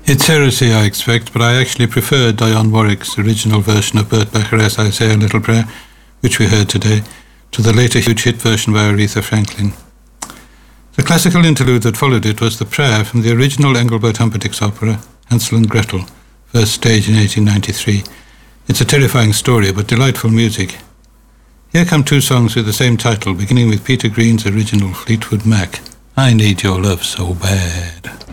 It's heresy, I expect, but I actually prefer Dionne Warwick's original version of Burt Bacharach's I Say a Little Prayer, which we heard today, to the later huge hit version by Aretha Franklin. The classical interlude that followed it was the prayer from the original Engelbert Humperdinck's opera, Hansel and Gretel, first staged in 1893. It's a terrifying story, but delightful music. Here come two songs with the same title, beginning with Peter Green's original Fleetwood Mac, I Need Your Love So Bad.